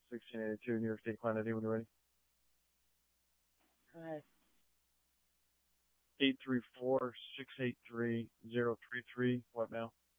1682 New York State Client ID when you're ready. Go ahead. 834-683-033. What now?